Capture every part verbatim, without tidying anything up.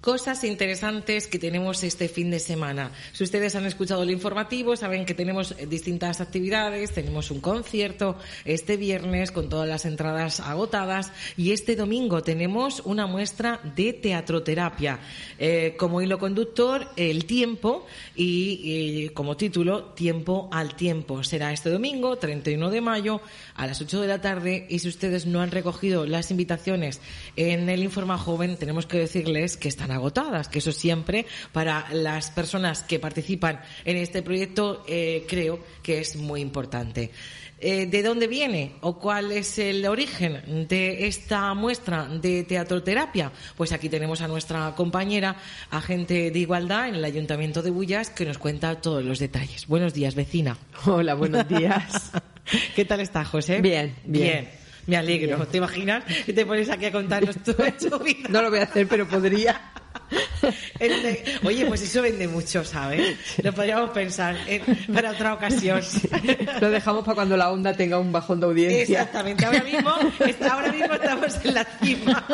Cosas interesantes que tenemos este fin de semana. Si ustedes han escuchado el informativo, saben que tenemos distintas actividades. Tenemos un concierto este viernes con todas las entradas agotadas y este domingo tenemos una muestra de teatroterapia. Eh, como hilo conductor, el tiempo y, y como título, Tiempo al Tiempo. Será este domingo, treinta y uno de mayo, a las ocho de la tarde. Y si ustedes no han recogido las invitaciones en el Informa Joven, tenemos que decirles que están agotadas, que eso siempre para las personas que participan en este proyecto eh, creo que es muy importante. Eh, ¿De dónde viene o cuál es el origen de esta muestra de teatroterapia? Pues aquí tenemos a nuestra compañera, agente de igualdad en el Ayuntamiento de Bullas, que nos cuenta todos los detalles. Buenos días, vecina. Hola, buenos días. ¿Qué tal está, José? Bien, bien. Bien. Me alegro. Bien. ¿Te imaginas que te pones aquí a contarnos tu, tu vida? No lo voy a hacer, pero podría. Oye, pues eso vende mucho, ¿sabes? Lo podríamos pensar eh, para otra ocasión. Sí. Lo dejamos para cuando la onda tenga un bajón de audiencia. Exactamente. Ahora mismo, ahora mismo estamos en la cima.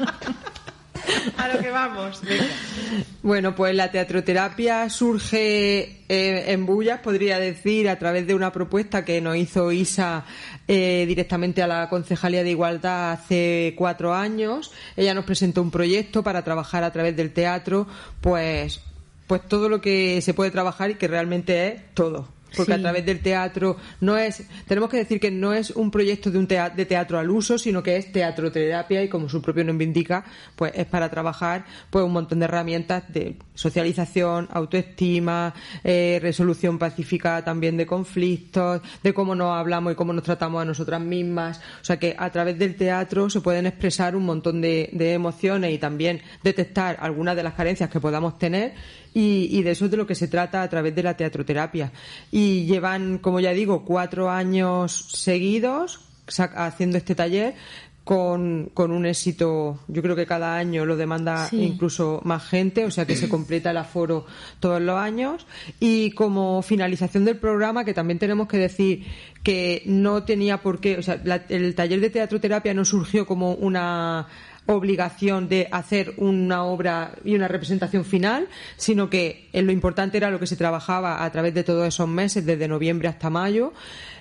A lo que vamos. Venga. Bueno, pues la teatroterapia surge eh, en Bullas, podría decir, a través de una propuesta que nos hizo Isa eh, directamente a la Concejalía de Igualdad hace cuatro años. Ella nos presentó un proyecto para trabajar a través del teatro, pues, pues todo lo que se puede trabajar y que realmente es todo. Porque sí. A través del teatro no es, tenemos que decir que no es un proyecto de un teatro, de teatro al uso, sino que es teatroterapia y como su propio nombre indica, pues es para trabajar pues un montón de herramientas de socialización, autoestima, eh, resolución pacífica también de conflictos, de cómo nos hablamos y cómo nos tratamos a nosotras mismas. O sea que a través del teatro se pueden expresar un montón de, de emociones y también detectar algunas de las carencias que podamos tener. Y, y de eso es de lo que se trata a través de la teatroterapia. Y llevan, como ya digo, cuatro años seguidos haciendo este taller con, con un éxito. Yo creo que cada año lo demanda sí. Incluso más gente, o sea que se completa el aforo todos los años. Y como finalización del programa, que también tenemos que decir que no tenía por qué, o sea, la, el taller de teatroterapia no surgió como una obligación de hacer una obra y una representación final, sino que lo importante era lo que se trabajaba a través de todos esos meses, desde noviembre hasta mayo.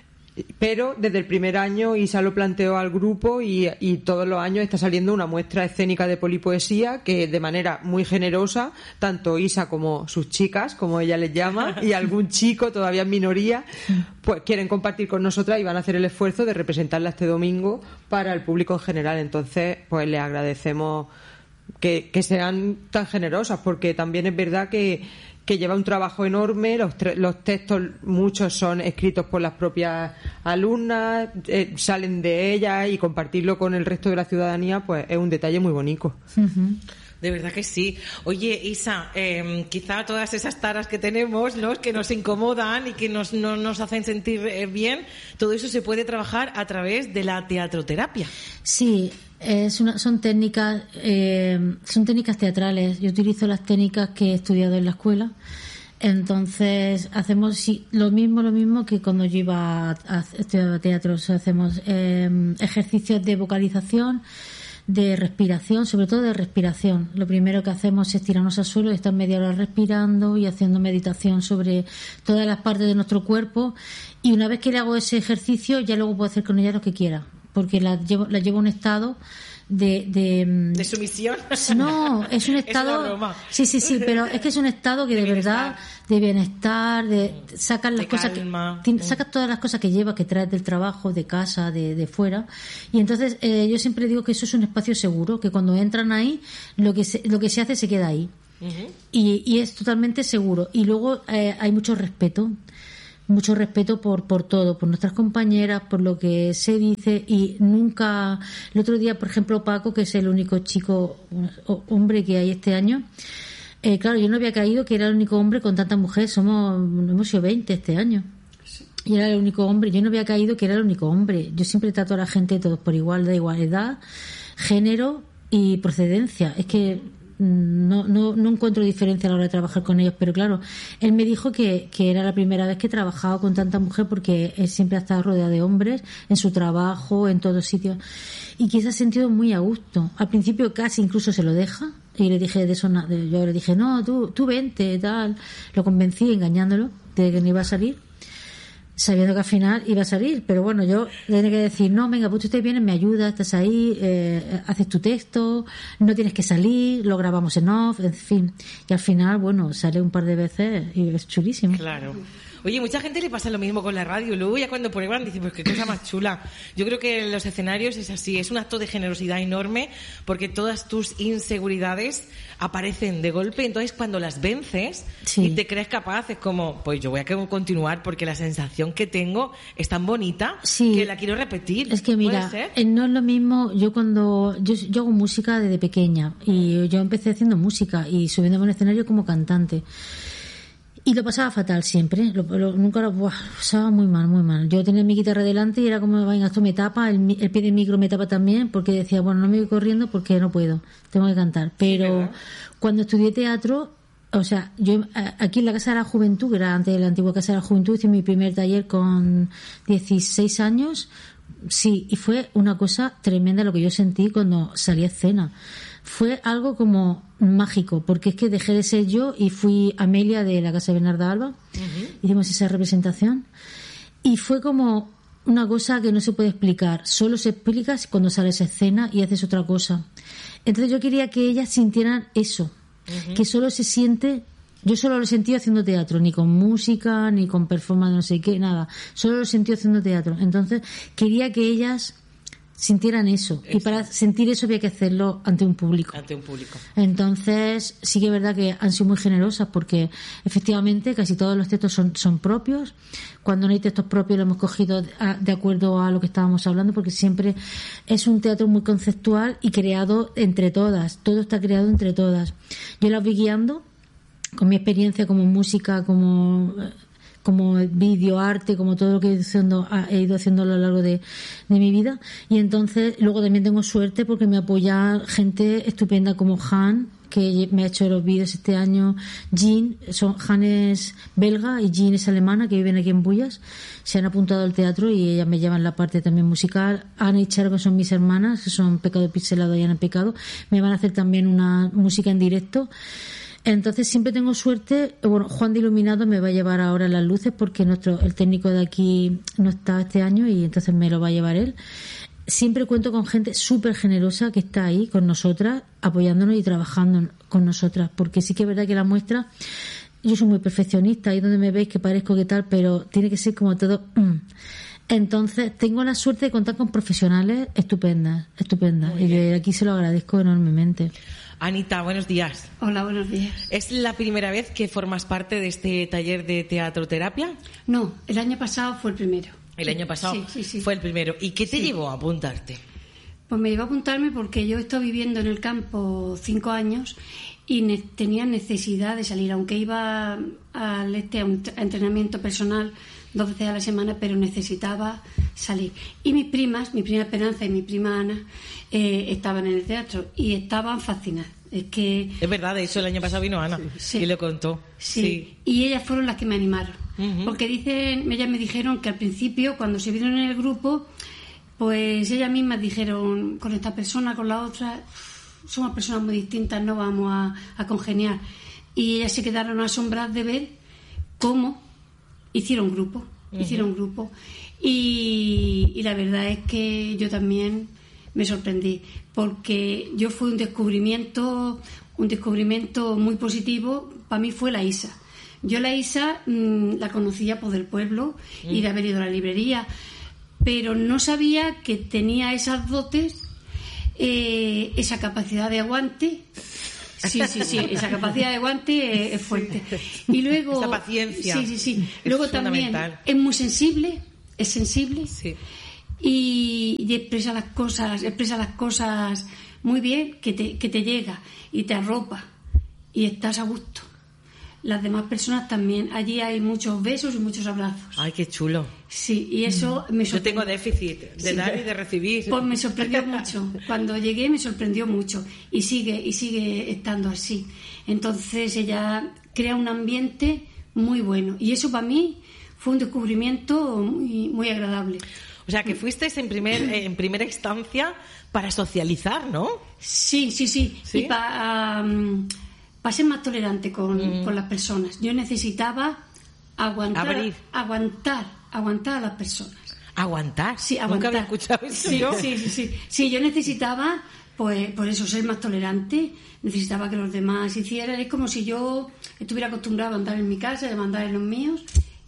Pero desde el primer año Isa lo planteó al grupo y, y todos los años está saliendo una muestra escénica de polipoesía que de manera muy generosa, tanto Isa como sus chicas, como ella les llama, y algún chico todavía en minoría, pues quieren compartir con nosotras y van a hacer el esfuerzo de representarla este domingo para el público en general. Entonces, pues les agradecemos que, que sean tan generosas, porque también es verdad que que lleva un trabajo enorme, los, los textos muchos son escritos por las propias alumnas, eh, salen de ellas y compartirlo con el resto de la ciudadanía pues es un detalle muy bonito. Uh-huh. De verdad que sí. Oye, Isa, eh, quizá todas esas taras que tenemos, ¿no?, que nos incomodan y que nos, no nos hacen sentir eh, bien, todo eso se puede trabajar a través de la teatroterapia. Sí. Es una, son técnicas eh, son técnicas teatrales. Yo utilizo las técnicas que he estudiado en la escuela. Entonces hacemos sí, lo mismo lo mismo que cuando yo iba a, a estudiar teatro. O sea, hacemos eh, ejercicios de vocalización, de respiración, sobre todo de respiración. Lo primero que hacemos es tirarnos al suelo y estar media hora respirando y haciendo meditación sobre todas las partes de nuestro cuerpo. Y una vez que le hago ese ejercicio, ya luego puedo hacer con ella lo que quiera, porque la llevo, la llevo a un estado de, de... ¿De sumisión? No, es un estado... Es una broma. Sí, sí, sí, pero es que es un estado que de, de verdad, de bienestar, de sacar las de cosas calma. que... Sacas todas las cosas que llevas, que traes del trabajo, de casa, de, de fuera. Y entonces eh, yo siempre digo que eso es un espacio seguro, que cuando entran ahí, lo que se, lo que se hace se queda ahí. Uh-huh. Y, y es totalmente seguro. Y luego eh, hay mucho respeto. Mucho respeto por por todo, por nuestras compañeras, por lo que se dice. Y nunca, el otro día, por ejemplo, Paco, que es el único chico hombre que hay este año, eh, claro, yo no había caído que era el único hombre con tantas mujeres. Somos, hemos sido veinte este año y era el único hombre. Yo no había caído que era el único hombre. Yo siempre trato a la gente todos por igual, da igual edad, género y procedencia. Es que No, no, no encuentro diferencia a la hora de trabajar con ellos, pero claro, él me dijo que, que era la primera vez que trabajaba con tanta mujer, porque él siempre ha estado rodeado de hombres en su trabajo, en todos sitios, y que se ha sentido muy a gusto. Al principio casi incluso se lo deja, Y le dije de eso, yo le dije, no, tú, tú vente, tal. Lo convencí engañándolo de que no iba a salir, sabiendo que al final iba a salir. Pero bueno, yo tenía que decir, no, venga, pues tú te vienes, me ayudas, estás ahí, eh, haces tu texto, no tienes que salir, lo grabamos en off, en fin. Y al final, bueno, sale un par de veces y es chulísimo. Claro. Oye, mucha gente le pasa lo mismo con la radio. Luego ya cuando prueban dicen, pues qué cosa más chula. Yo creo que en los escenarios es así, es un acto de generosidad enorme porque todas tus inseguridades aparecen de golpe. Entonces cuando las vences sí. y te crees capaz, es como, pues yo voy a continuar porque la sensación que tengo es tan bonita sí. que la quiero repetir. Es que mira, no es lo mismo. Yo cuando yo, yo hago música desde pequeña y yo empecé haciendo música y subiéndome al escenario como cantante. Y lo pasaba fatal siempre, lo, lo, nunca lo buah, pasaba muy mal, muy mal. Yo tenía mi guitarra delante y era como, venga, esto me tapa, el, el pie del micro me tapa también, porque decía, bueno, no me voy corriendo porque no puedo, tengo que cantar. Pero ¿verdad? Cuando estudié teatro, o sea, yo aquí en la Casa de la Juventud, que era antes de la antigua Casa de la Juventud, hice mi primer taller con dieciséis años, sí, y fue una cosa tremenda lo que yo sentí cuando salí a escena. Fue algo como mágico, porque es que dejé de ser yo y fui Amelia de la Casa de Bernarda Alba. Uh-huh. Hicimos esa representación y fue como una cosa que no se puede explicar. Solo se explica cuando sales a escena y haces otra cosa. Entonces yo quería que ellas sintieran eso, uh-huh. que solo se siente. Yo solo lo he sentido haciendo teatro, ni con música, ni con performance, no sé qué, nada. Solo lo he sentido haciendo teatro. Entonces quería que ellas sintieran eso. Exacto. Y para sentir eso había que hacerlo ante un público. Ante un público. Entonces, sí que es verdad que han sido muy generosas porque efectivamente casi todos los textos son, son propios. Cuando no hay textos propios lo hemos cogido de acuerdo a lo que estábamos hablando porque siempre es un teatro muy conceptual y creado entre todas. Todo está creado entre todas. Yo las voy guiando con mi experiencia como música, como como vídeo, arte, como todo lo que he ido haciendo, he ido haciendo a lo largo de, de mi vida. Y entonces, luego también tengo suerte porque me apoya gente estupenda como Han, que me ha hecho los vídeos este año. Jean, son, Han es belga y Jean es alemana, que viven aquí en Bullas. Se han apuntado al teatro y ellas me llevan la parte también musical. Ana y Charo, que son mis hermanas, que son Pecado Pixelado y Ana Pecado, me van a hacer también una música en directo. Entonces siempre tengo suerte. Bueno, Juan de Iluminado me va a llevar ahora las luces porque nuestro el técnico de aquí no está este año y entonces me lo va a llevar él. Siempre cuento con gente súper generosa que está ahí con nosotras, apoyándonos y trabajando con nosotras, porque sí que es verdad que la muestra, yo soy muy perfeccionista, ahí donde me veis que parezco que tal, pero tiene que ser como todo. Mm. Entonces tengo la suerte de contar con profesionales estupendas, estupendas, y de aquí se lo agradezco enormemente. Anita, buenos días. Hola, buenos días. ¿Es la primera vez que formas parte de este taller de teatroterapia? No, el año pasado fue el primero. El año pasado sí, sí, sí. fue el primero. ¿Y qué te sí. llevó a apuntarte? Pues me llevó a apuntarme porque yo he estado viviendo en el campo cinco años y ne- tenía necesidad de salir, aunque iba al este a un t- a entrenamiento personal dos veces a la semana, pero necesitaba salir. Y mis primas, mi prima Esperanza y mi prima Ana, eh, estaban en el teatro y estaban fascinadas. Es que es verdad, de hecho el año pasado vino Ana sí. y lo contó. Sí. sí. Y ellas fueron las que me animaron. Uh-huh. Porque dicen, ellas me dijeron que al principio, cuando se vieron en el grupo, pues ellas mismas dijeron, con esta persona, con la otra, somos personas muy distintas, no vamos a, a congeniar. Y ellas se quedaron asombradas de ver cómo hicieron grupo, uh-huh. hicieron grupo. Y, y la verdad es que yo también me sorprendí, porque yo fue un descubrimiento, un descubrimiento muy positivo. Para mí fue la Isa. Yo la Isa mmm, la conocía por el pueblo mm. y de haber ido a la librería, pero no sabía que tenía esas dotes, eh, esa capacidad de aguante. Sí, sí, sí, esa capacidad de aguante es, es fuerte. Y luego, esa paciencia. Sí, sí, sí. Luego también es muy sensible, es sensible. Sí. Y, y expresa las cosas, expresa las cosas muy bien, que te, que te llega y te arropa y estás a gusto. Las demás personas también. Allí hay muchos besos y muchos abrazos. Ay, qué chulo. Sí, y eso mm. me sorprendió. Yo tengo déficit de sí. dar y de recibir. Pues me sorprendió mucho. Cuando llegué me sorprendió mucho y sigue y sigue estando así. Entonces ella crea un ambiente muy bueno y eso para mí fue un descubrimiento muy, muy agradable. O sea, que fuiste en, primer, en primera instancia para socializar, ¿no? Sí, sí, sí. ¿Sí? Y para um, pa ser más tolerante con, mm. con las personas. Yo necesitaba aguantar, Abrir. aguantar, aguantar a las personas. ¿Aguantar? Sí, aguantar. Nunca había escuchado eso. Sí, yo. sí, sí, sí. Sí, yo necesitaba, pues, por eso, ser más tolerante. Necesitaba que los demás hicieran. Es como si yo estuviera acostumbrada a mandar en mi casa, a mandar en los míos,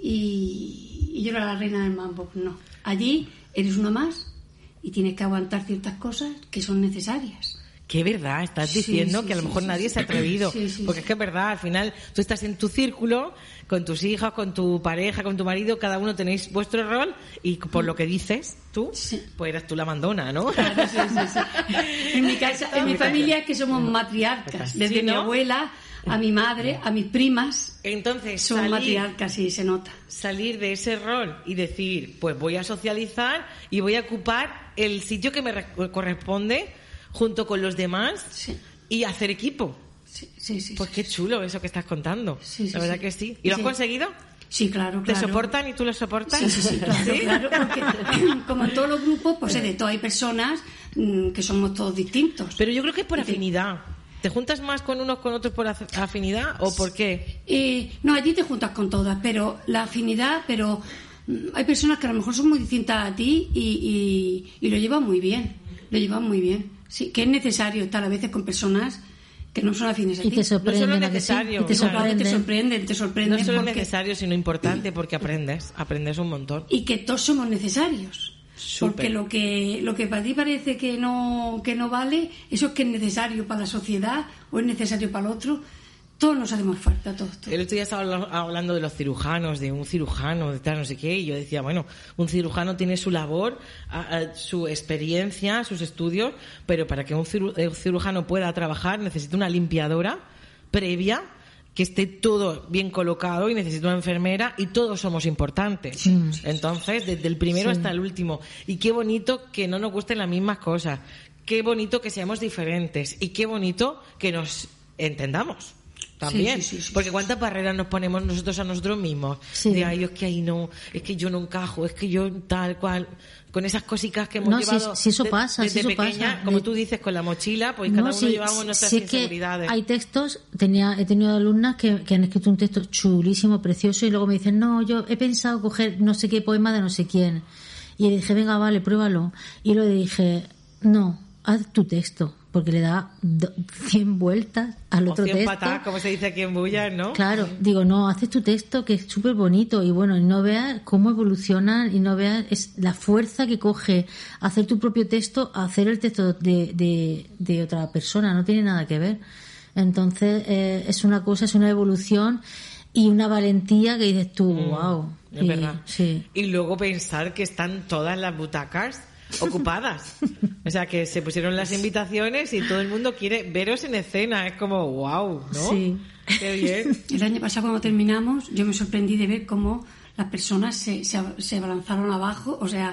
y, y yo era la reina del mambo. No. Allí eres uno más y tienes que aguantar ciertas cosas que son necesarias. Que verdad, estás Sí, diciendo sí, que a lo sí, mejor sí, nadie sí. se ha atrevido. Sí, sí, porque sí. es que es verdad, al final tú estás en tu círculo, con tus hijos, con tu pareja, con tu marido, cada uno tenéis vuestro rol y por lo que dices tú, Sí. pues eras tú la mandona, ¿no? Claro, sí, sí, sí. En mi casa, en mi familia es que somos matriarcas. Desde Sí, mi ¿no? abuela a mi madre, a mis primas, Entonces, somos salir, matriarcas y se nota. salir de ese rol y decir, pues voy a socializar y voy a ocupar el sitio que me re- corresponde junto con los demás Sí. y hacer equipo. Sí, sí, sí. Pues qué chulo eso que estás contando. Sí, sí, la verdad sí. que sí. ¿Y lo has Sí. conseguido? Sí, claro, ¿Te claro. soportan y tú los soportas? Sí, sí, sí, claro, ¿Sí? claro, porque como en todos los grupos, pues es de todo. Hay personas mm, que somos todos distintos. Pero yo creo que es por Y te- afinidad. ¿Te juntas más con unos con otros por af- afinidad o por qué? Eh, no, allí te juntas con todas, pero la afinidad, pero mm, hay personas que a lo mejor son muy distintas a ti y, y, y lo llevan muy bien, lo llevan muy bien. Sí, que es necesario estar a veces con personas que no son afines a Y ti. te sorprenden, No solo ¿a que sí? necesario, Y te claro. Claro, te sorprenden. sorprenden, te sorprenden. No solo es porque- necesario, sino importante porque aprendes, aprendes un montón. y que todos somos necesarios. Súper. Porque lo que lo que para ti parece que no que no vale, eso es que es necesario para la sociedad o es necesario para el otro. Todos nos hacemos falta, todos. todos. El otro día estaba habla- hablando de los cirujanos, de un cirujano, de tal, no sé qué, y yo decía, bueno, un cirujano tiene su labor, a- a- su experiencia, sus estudios, pero para que un ciru- el cirujano pueda trabajar necesita una limpiadora previa, que esté todo bien colocado y necesita una enfermera y todos somos importantes. Mm. Entonces, desde el primero Sí. hasta el último. Y qué bonito que no nos gusten las mismas cosas. Qué bonito que seamos diferentes. Y qué bonito que nos entendamos. También. Sí, sí, sí, sí, Porque sí, cuántas barreras nos ponemos nosotros a nosotros mismos. Sí. De ay, es que ahí no, es que yo no encajo, es que yo tal cual. Con esas cositas que hemos No, si- llevado si eso de- pasa, desde si eso pequeña, pasa. como De- tú dices, con la mochila, pues cada No, uno sí, llevamos nuestras sí, es que inseguridades. hay textos, tenía, he tenido alumnas que, que han escrito un texto chulísimo, precioso, y luego me dicen, no, yo he pensado coger no sé qué poema de no sé quién. Y le dije, venga, vale, pruébalo. Y luego le dije, no, haz tu texto, porque le da do- cien vueltas al O otro cien texto. patadas, como se dice aquí en Bullas, ¿no? Claro, digo, no, haces tu texto que es súper bonito y bueno, y no veas cómo evoluciona y no veas es la fuerza que coge hacer tu propio texto a hacer el texto de, de, de otra persona, no tiene nada que ver. Entonces, eh, es una cosa, es una evolución y una valentía que dices tú, wow. Es verdad. Sí. Y luego pensar que están todas las butacas ocupadas. O sea, que se pusieron las invitaciones y todo el mundo quiere veros en escena. Es como, wow, ¿no? Sí. Qué bien. El año pasado cuando terminamos, yo me sorprendí de ver cómo las personas se, se, se abalanzaron abajo, o sea,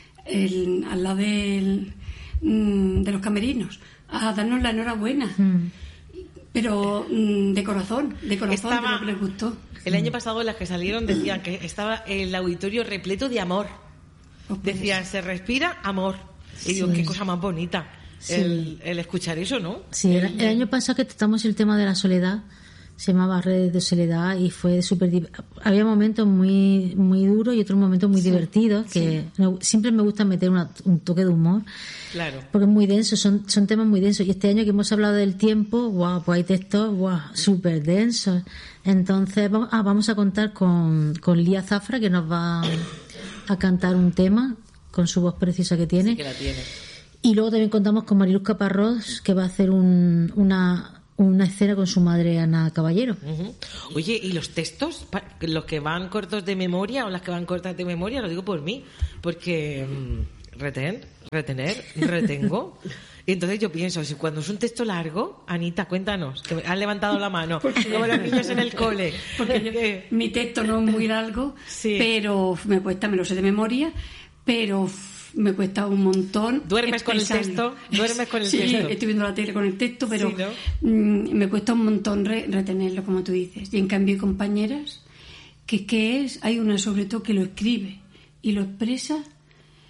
el- al lado del, mm, de los camerinos, a darnos la enhorabuena. Mm. Pero mm, de corazón, de corazón, Estaba- de lo que les gustó. El año pasado las que salieron decían que estaba el auditorio repleto de amor. Decían, se respira amor. Y digo, Sí. qué cosa más bonita Sí. el, el escuchar eso, ¿no? Sí, el, el año pasado que tratamos el tema de la soledad, se llamaba Redes de Soledad y fue súper div- había momentos muy muy duros y otros momentos muy divertidos que me- siempre me gusta meter una- un toque de humor Claro. porque es muy denso, son, son temas muy densos y este año que hemos hablado del tiempo, guau, pues hay textos guau, súper densos. Entonces vamos, ah, vamos a contar con, con Lía Zafra que nos va a cantar un tema con su voz preciosa que tiene. Sí que la tiene. Y luego también contamos con Mariluz Caparrós, que va a hacer un, una, una escena con su madre Ana Caballero. Ujú. Oye, ¿y los textos? Pa- ¿Los que van cortos de memoria o las que van cortas de memoria? Lo digo por mí, porque mm, reten, retener, retengo. Y entonces yo pienso, si cuando es un texto largo, Anita, cuéntanos, que has levantado la mano, como los niños en el cole. Porque yo- Eh, mi texto no es muy largo, Sí. pero me cuesta, me lo sé de memoria, pero me cuesta un montón. ¿Duermes con el expresarlo. texto? ¿Duermes con el Sí, texto? estoy viendo la tele con el texto, pero Sí, ¿no? mm, me cuesta un montón re- retenerlo, como tú dices. Y en cambio hay compañeras que es que es, hay una sobre todo que lo escribe y lo expresa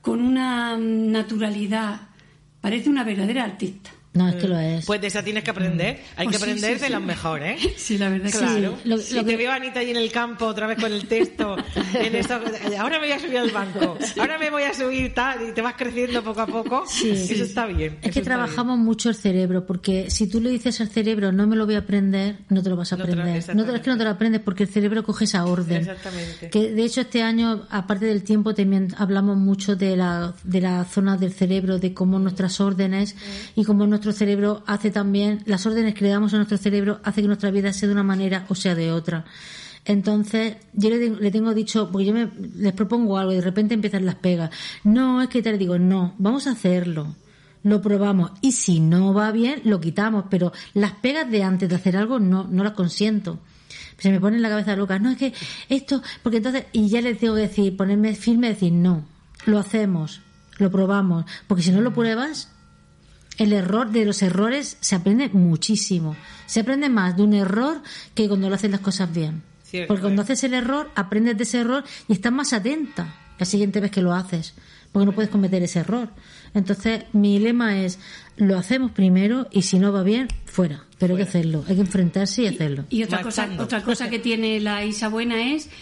con una naturalidad. Parece una verdadera artista. No, es que lo es. Pues de esa tienes que aprender. Hay Pues que sí, aprender sí, de sí. las mejores, ¿eh? Sí, la verdad que Claro. sí. Lo- si lo te que- veo a Anita ahí en el campo otra vez con el texto, en eso, ahora me voy a subir al banco, ahora me voy a subir tal, y te vas creciendo poco a poco. Sí. Eso está bien. Es eso que está trabajamos mucho el cerebro, porque si tú le dices al cerebro no me lo voy a aprender, no te lo vas a No te lo- aprender. No te, exactamente. es que no te lo aprendes porque el cerebro coge esa orden. Exactamente. Que de hecho este año, aparte del tiempo, también hablamos mucho de la, de la zona del cerebro, de cómo nuestras órdenes y cómo nuestro cerebro hace también, las órdenes que le damos a nuestro cerebro hace que nuestra vida sea de una manera o sea de otra. Entonces, yo le, le tengo dicho, porque yo me, les propongo algo y de repente empiezan las pegas. No, es que te digo, no, vamos a hacerlo. Lo probamos. Y si no va bien, lo quitamos. Pero las pegas de antes de hacer algo no, no las consiento. Se me pone en la cabeza loca. No, es que esto, porque entonces, y ya les tengo que decir, ponerme firme y decir, no, lo hacemos, lo probamos. Porque si no lo pruebas, el error, de los errores se aprende muchísimo. Se aprende más de un error que cuando lo haces las cosas bien. Cierto, Porque cuando eh. haces el error, aprendes de ese error y estás más atenta la siguiente vez que lo haces. Porque no puedes cometer ese error. Entonces, mi lema es, lo hacemos primero y si no va bien, fuera. Pero hay que hacerlo, hay que enfrentarse y hacerlo. Y otra cosa, Marchando. otra cosa que tiene la Isa buena es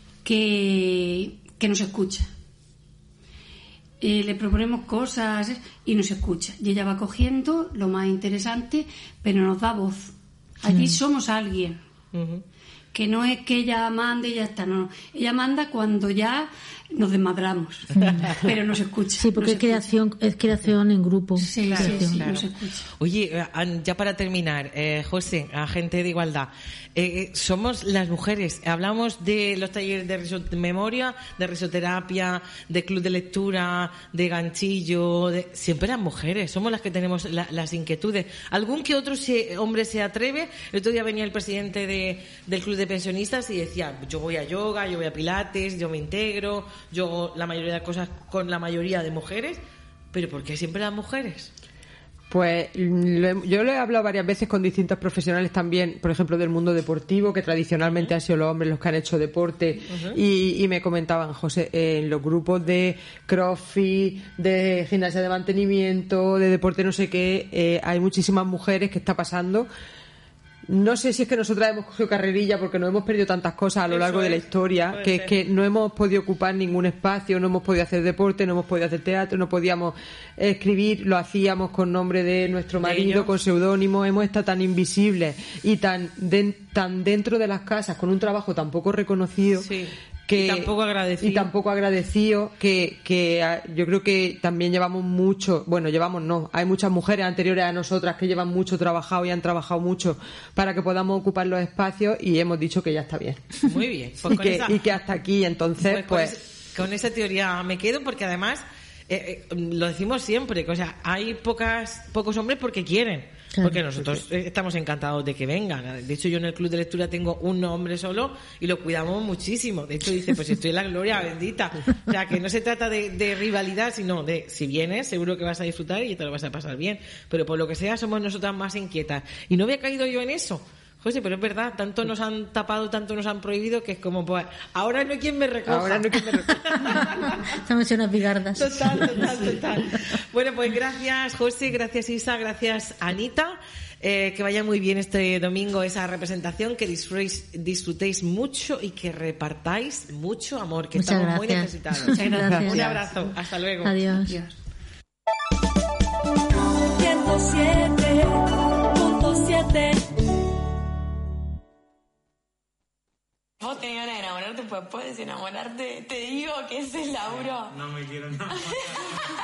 que, que nos escucha. Eh, le proponemos cosas y nos escucha. Y ella va cogiendo lo más interesante, pero nos da voz. Allí somos alguien. Ujú. Que no es que ella mande y ya está, no. Ella manda cuando ya nos desmadramos, pero nos escucha. Sí, porque nos es creación, es creación en grupo. Sí, creación. sí, sí, Claro. nos escucha. Oye, eh, an- ya para terminar, eh, José, agente de igualdad, eh, eh, somos las mujeres. Hablamos de los talleres de, riso- de memoria, de risoterapia, de club de lectura, de ganchillo, de... siempre las mujeres. Somos las que tenemos la- las inquietudes. Algún que otro se- hombre se atreve. El otro día venía el presidente de, del club de pensionistas y decía, yo voy a yoga, yo voy a pilates, yo me integro, yo hago la mayoría de cosas con la mayoría de mujeres. Pero ¿por qué siempre las mujeres? Pues lo he- yo lo he hablado varias veces con distintos profesionales también, por ejemplo, del mundo deportivo, que tradicionalmente han sido los hombres los que han hecho deporte, y, y me comentaban, José, en los grupos de crossfit, de gimnasia de mantenimiento, de deporte no sé qué, eh, hay muchísimas mujeres que está pasando. No sé si es que nosotras hemos cogido carrerilla porque no hemos perdido tantas cosas a lo Eso largo de la es, historia, puede que ser. es que no hemos podido ocupar ningún espacio, no hemos podido hacer deporte, no hemos podido hacer teatro, no podíamos escribir, lo hacíamos con nombre de nuestro De marido, ellos. con seudónimo, hemos estado tan invisibles y tan, den- tan dentro de las casas, con un trabajo tan poco reconocido. Sí. Que, Y tampoco agradecido. y tampoco agradecido que, que ah, yo creo que también llevamos mucho, bueno, llevamos no, hay muchas mujeres anteriores a nosotras que llevan mucho trabajado y han trabajado mucho para que podamos ocupar los espacios y hemos dicho que ya está bien. Muy bien. Pues y, con que, esa- y que hasta aquí, entonces, Pues con, pues... ese- con esa teoría me quedo porque además eh, eh, lo decimos siempre, que o sea, hay pocas pocos hombres porque quieren. Claro. Porque nosotros eh, estamos encantados de que vengan. De hecho, yo en el club de lectura tengo un hombre solo y lo cuidamos muchísimo. De hecho, dice, pues estoy en la gloria bendita. O sea, que no se trata de, de rivalidad, sino de si vienes, seguro que vas a disfrutar y te lo vas a pasar bien. Pero por lo que sea, somos nosotras más inquietas. Y no había caído yo en eso. José, pero es verdad, tanto nos han tapado, tanto nos han prohibido, que es como, pues, ahora no hay quien me recoja. Ahora no hay quien me recoja. Estamos en unas bigardas. Total, total, total. Bueno, pues gracias, José, gracias, Isa, gracias, Anita. Eh, que vaya muy bien este domingo esa representación, que disfrutéis, disfrutéis mucho y que repartáis mucho amor, que Muchas estamos muy gracias. necesitados. Muchas gracias. Un abrazo, hasta luego. Adiós. Dios. ciento siete punto siete. Vos tenés ganas de enamorarte, pues puedes enamorarte. Te digo que ese es Lauro. No me quiero enamorar.